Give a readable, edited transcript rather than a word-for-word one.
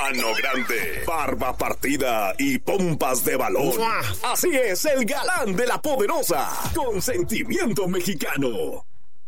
Mano grande, barba partida y pompas de balón. Así es el galán de la Poderosa, con sentimiento mexicano.